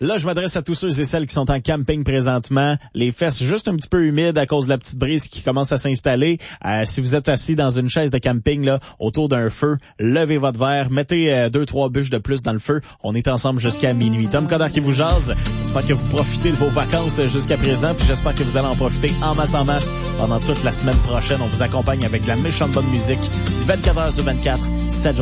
Là, je m'adresse à tous ceux et celles qui sont en camping présentement. Les fesses juste un petit peu humides à cause de la petite brise qui commence à s'installer. Si vous êtes assis dans une chaise de camping là, autour d'un feu, levez votre verre, mettez 2-3 bûches de plus dans le feu. On est ensemble jusqu'à minuit. Tom Coderre qui vous jase. J'espère que vous profitez de vos vacances jusqu'à présent, puis j'espère que vous allez en profiter en masse pendant toute la semaine prochaine. On vous accompagne avec de la méchante bonne musique, 24 heures sur 24, 7 jours